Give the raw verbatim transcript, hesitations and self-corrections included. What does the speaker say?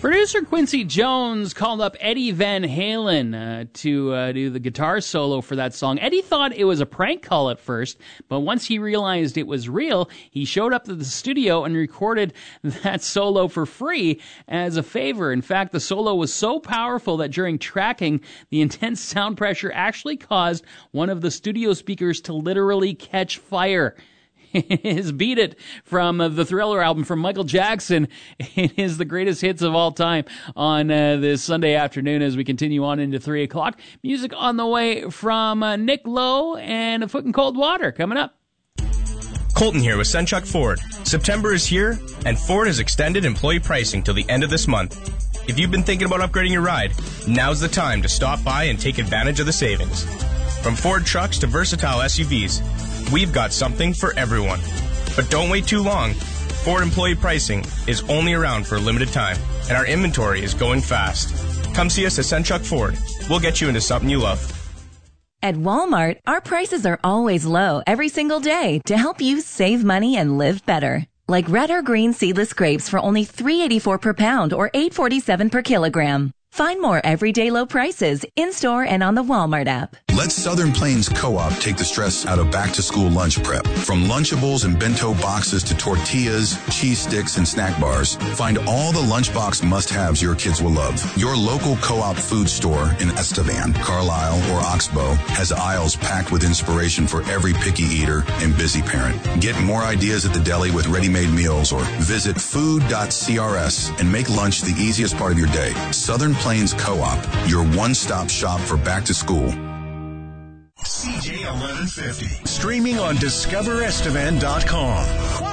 Producer Quincy Jones called up Eddie Van Halen uh, to uh, do the guitar solo for that song. Eddie thought it was a prank call at first, but once he realized it was real, he showed up to the studio and recorded that solo for free as a favor. In fact, the solo was so powerful that during tracking, the intense sound pressure actually caused one of the studio speakers to literally catch fire. His Beat It from uh, the Thriller album from Michael Jackson. It is the greatest hits of all time on uh, this Sunday afternoon as we continue on into three o'clock. Music on the way from uh, Nick Lowe and A Foot in Cold Water coming up. Colton here with Senchuk Ford. September is here, and Ford has extended employee pricing till the end of this month. If you've been thinking about upgrading your ride, now's the time to stop by and take advantage of the savings. From Ford trucks to versatile S U Vs, we've got something for everyone. But don't wait too long. Ford employee pricing is only around for a limited time, and our inventory is going fast. Come see us at Senchuk Ford. We'll get you into something you love. At Walmart, our prices are always low every single day to help you save money and live better. Like red or green seedless grapes for only three dollars and eighty-four cents per pound or eight dollars and forty-seven cents per kilogram. Find more everyday low prices in-store and on the Walmart app. Let Southern Plains Co-op take the stress out of back-to-school lunch prep. From Lunchables and bento boxes to tortillas, cheese sticks, and snack bars, find all the lunchbox must-haves your kids will love. Your local Co-op food store in Estevan, Carlisle, or Oxbow has aisles packed with inspiration for every picky eater and busy parent. Get more ideas at the deli with ready-made meals or visit food dot c r s and make lunch the easiest part of your day. Southern Plains Co-op, your one-stop shop for back to school. C J eleven fifty. Streaming on discover estevan dot com.